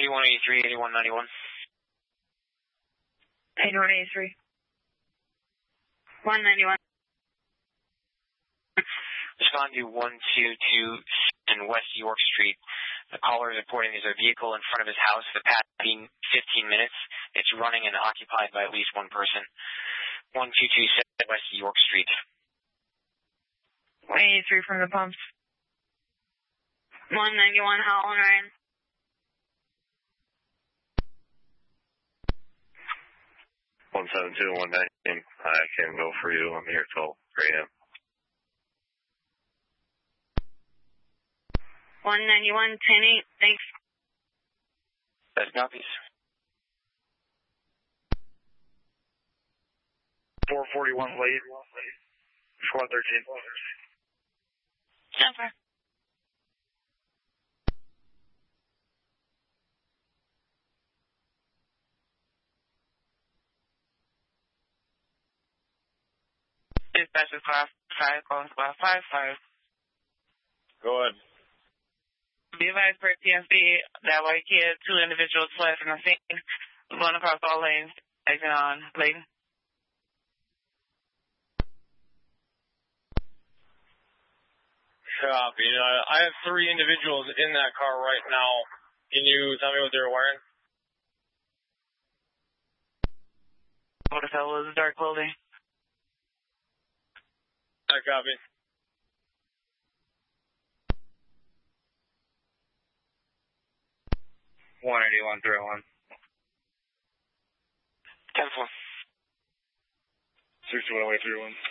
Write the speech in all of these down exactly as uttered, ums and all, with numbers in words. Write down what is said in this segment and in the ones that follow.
eighty-one eighty-three, eighty-one ninety-one. eighty-one eighty-three. one ninety-one. Respond to one two two in West York Street. The caller is reporting there's a vehicle in front of his house for the past fifteen minutes. It's running and occupied by at least one person. one two two seven West York Street. one eighty-three from the pumps. one ninety-one, Holland Ryan. one seven two, one nineteen. I can go for you. I'm here till three a m one ninety-one, ten eight. Thanks. Best copies. four forty-one late. four thirteen. Over. Dispatch is class five, calling class five five. Go ahead. Be advised for P S B that white kid, two individuals fled from the scene, going across all lanes, exit on Layton. Copy. Uh, I have three individuals in that car right now. Can you tell me what they're wearing? What if that was dark clothing? I copy. one eighty-one, three oh one. ten four. six one oh eight three one.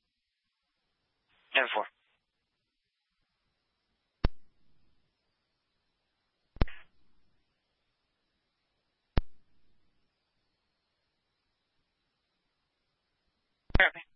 ten four. Copy.